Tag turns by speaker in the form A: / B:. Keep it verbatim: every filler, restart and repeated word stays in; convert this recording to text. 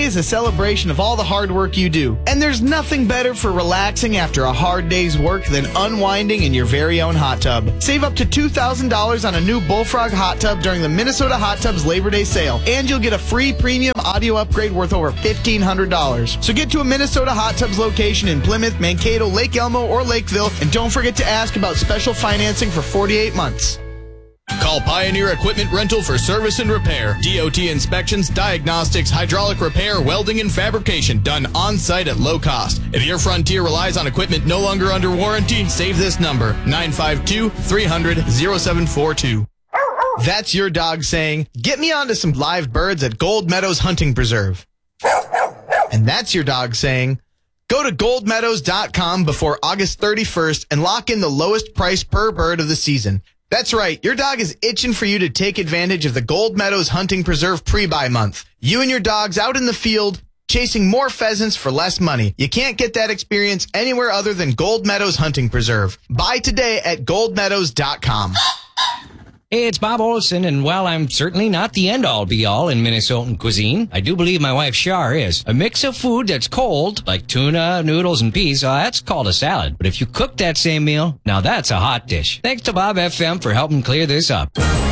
A: is a celebration of all the hard work you do. And there's nothing better for relaxing after a hard day's work than unwinding in your very own hot tub. Save up to two thousand dollars on a new Bullfrog hot tub during the Minnesota Hot Tubs Labor Day sale. And you'll get a free premium audio upgrade worth over fifteen hundred dollars. So get to a Minnesota Hot Tubs location in Plymouth, Mankato, Lake Elmo, or Lakeville. And don't forget to ask about special financing for forty-eight months.
B: Call Pioneer Equipment Rental for service and repair. D O T inspections, diagnostics, hydraulic repair, welding, and fabrication done on-site at low cost. If your Frontier relies on equipment no longer under warranty, save this number, nine five two, three hundred, oh seven four two.
A: That's your dog saying, get me onto some live birds at Gold Meadows Hunting Preserve. And that's your dog saying, go to gold meadows dot com before August thirty-first and lock in the lowest price per bird of the season. That's right, your dog is itching for you to take advantage of the Gold Meadows Hunting Preserve pre-buy month. You and your dogs out in the field, chasing more pheasants for less money. You can't get that experience anywhere other than Gold Meadows Hunting Preserve. Buy today at gold meadows dot com.
C: Hey, it's Bob Olson, and while I'm certainly not the end-all be-all in Minnesotan cuisine, I do believe my wife Char is. A mix of food that's cold, like tuna, noodles, and peas, uh, that's called a salad. But if you cook that same meal, now that's a hot dish. Thanks to Bob F M for helping clear this up.